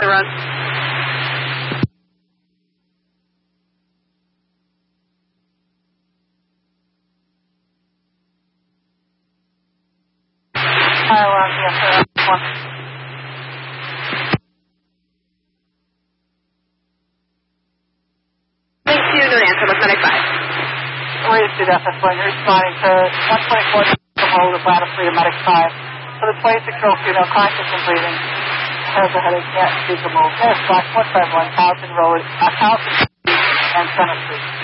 Run. Iowa, yes, sir. 1. Thank you, no answer. What's medic 5? Raised to FS1, you're responding to 124 from hold of ladder 3 to medic 5. For the 26-year-old female, conscious and breathing, has a headache, can't speak or move. There's Black 151, Carlton Road, Carlton and Center Street.